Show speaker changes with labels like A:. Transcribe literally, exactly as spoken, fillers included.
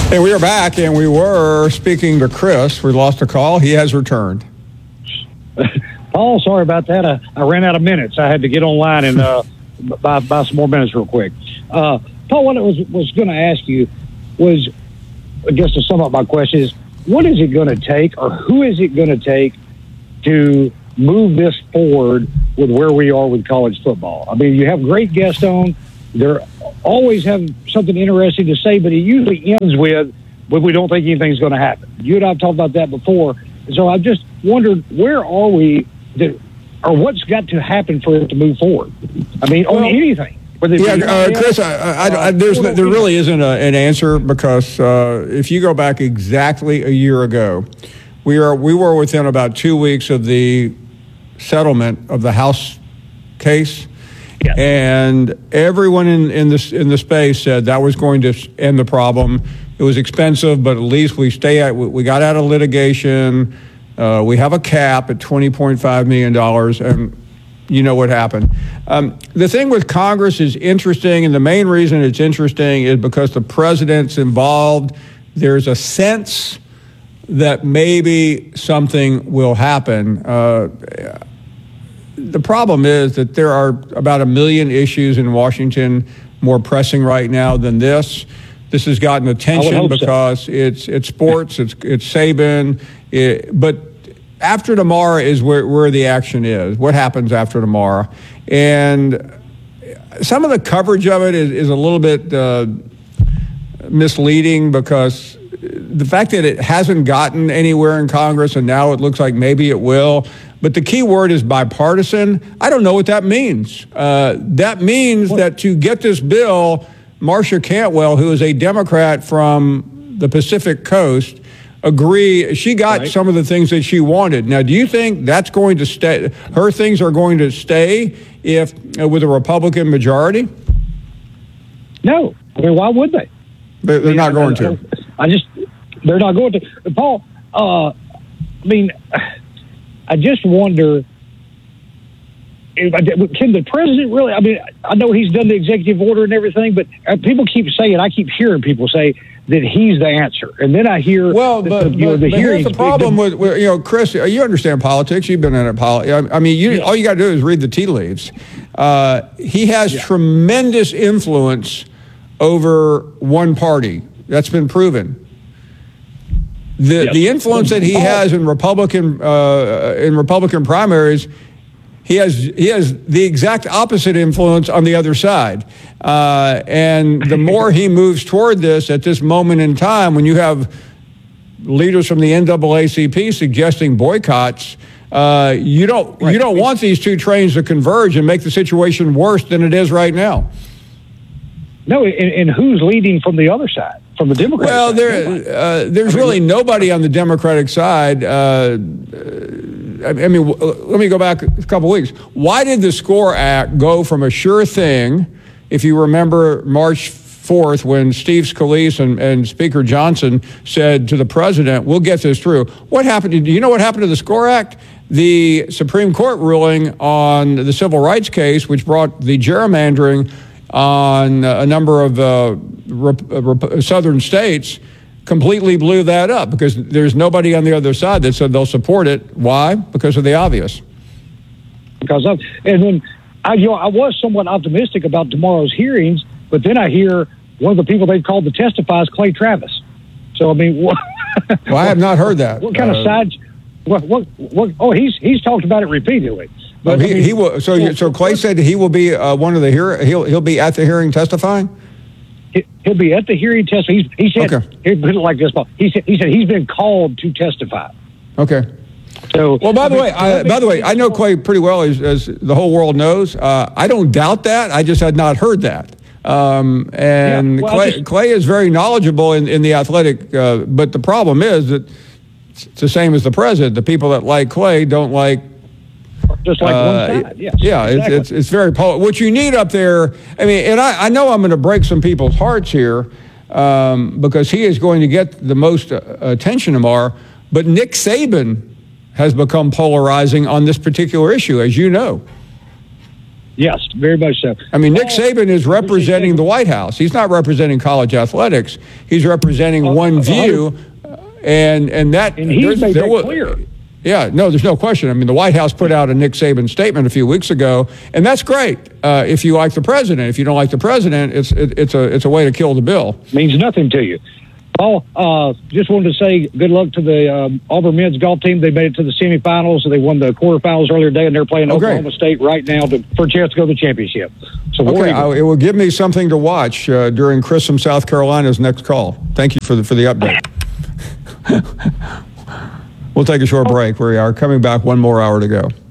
A: Hey, we are back, and we were speaking to Chris. We lost a call. He has returned.
B: Paul, sorry about that. I, I ran out of minutes. I had to get online and uh, buy, buy some more minutes real quick. Uh, Paul, what I was, was going to ask you was, I guess to sum up my question is, what is it going to take, or who is it going to take to move this forward with where we are with college football? I mean, you have great guests on. They're always have something interesting to say, but it usually ends with, but we don't think anything's going to happen. You and I have talked about that before. So I've just wondered, where are we, that, or what's got to happen for it to move forward? I mean, well, on anything.
A: Yeah, uh, Chris, I, I, I, there's, there really isn't a, an answer, because uh, if you go back exactly a year ago, we are we were within about two weeks of the settlement of the House case.
B: Yes.
A: And everyone in, in, this, in the space said that was going to end the problem. It was expensive, but at least we stay at, we got out of litigation. Uh, we have a cap at twenty point five million dollars, and you know what happened. Um, the thing with Congress is interesting, and the main reason it's interesting is because the president's involved. There's a sense that maybe something will happen. Uh, The problem is that there are about a million issues in Washington more pressing right now than this. This has gotten attention because so. it's it's sports, it's it's Saban, it, but after tomorrow is where, where the action is. What happens after tomorrow? And some of the coverage of it is, is a little bit uh, misleading, because the fact that it hasn't gotten anywhere in Congress and now it looks like maybe it will. But the key word is bipartisan. I don't know what that means. Uh, that means that to get this bill, Marcia Cantwell, who is a Democrat from the Pacific Coast, agree. She got right. some of the things that she wanted. Now, do you think that's going to stay? Her things are going to stay if uh, with a Republican majority?
B: No. I mean, why would they?
A: They're, they're I mean, not going
B: I,
A: to.
B: I just, they're not going to. Paul, uh, I mean, I just wonder, can the president really, I mean, I know he's done the executive order and everything, but people keep saying, I keep hearing people say that he's the answer. And then I hear,
A: well, but,
B: the, you know,
A: but,
B: the
A: but here's the problem
B: the,
A: with, with, you know, Chris, you understand politics. You've been in a politics. I mean, you, yeah. all you got to do is read the tea leaves. Uh, he has yeah. tremendous influence over one party. That's been proven. The yes. the influence that he has in Republican uh, in Republican primaries, he has he has the exact opposite influence on the other side. Uh, and the more he moves toward this at this moment in time, when you have leaders from the N double A C P suggesting boycotts, uh, you don't right. you don't want these two trains to converge and make the situation worse than it is right now.
B: No, and, and who's leading from the other side, from the Democratic
A: well,
B: side?
A: Well, there, uh, there's I mean, really nobody on the Democratic side. Uh, I mean, let me go back a couple weeks. Why did the SCORE Act go from a sure thing, if you remember March fourth, when Steve Scalise and, and Speaker Johnson said to the president, we'll get this through. What happened? Do you know what happened to the SCORE Act? The Supreme Court ruling on the civil rights case, which brought the gerrymandering on a number of uh, rep- rep- southern states, completely blew that up, because there's nobody on the other side that said they'll support it. Why? Because of the obvious.
B: Because of, and then I, you know, I was somewhat optimistic about tomorrow's hearings, but then I hear one of the people they've called to testify is Clay Travis. So I mean, what,
A: well, I have not heard that.
B: What kind uh, of side? What, what? What? Oh, he's he's talked about it repeatedly.
A: But he, I mean, he will. So, well, so Clay said he will be uh, one of the hear. He'll he'll be at the hearing testifying.
B: He'll be at the hearing testifying. He said. Okay. He put it like this, Paul. He said. He said he's been called to testify.
A: Okay.
B: So.
A: Well, by the way, I, by the way, I know Clay pretty well, as, as the whole world knows. Uh, I don't doubt that. I just had not heard that. Um, and yeah, well, Clay, just, Clay is very knowledgeable in, in the athletic. Uh, but the problem is that it's the same as the president. The people that like Clay don't like.
B: Just like uh, one side, yes.
A: Yeah, exactly. it's, it's it's very pol- what you need up there. I mean, and I, I know I'm going to break some people's hearts here, um, because he is going to get the most uh, attention tomorrow. But Nick Saban has become polarizing on this particular issue, as you know.
B: Yes, very much so.
A: I mean, Nick
B: Paul,
A: Saban is representing the White House. He's not representing college athletics. He's representing
B: Uh,
A: one
B: uh,
A: view, and and that
B: And he
A: there's-
B: made
A: there
B: that
A: wa-
B: clear.
A: Yeah, no, there's no question. I mean, the White House put out a Nick Saban statement a few weeks ago, and that's great. Uh, if you like the president, if you don't like the president, it's it, it's a it's a way to kill the bill.
B: Means nothing to you. Paul, uh, just wanted to say good luck to the um, Auburn men's golf team. They made it to the semifinals. They won the quarterfinals earlier today, and they're playing
A: Oh, great.
B: Oklahoma State right now to, for a chance to go to the championship. So War
A: Okay,
B: Eagle.
A: I, it will give me something to watch uh, during Chris from South Carolina's next call. Thank you for the for the update. We'll take a short break. We are coming back. One more hour to go.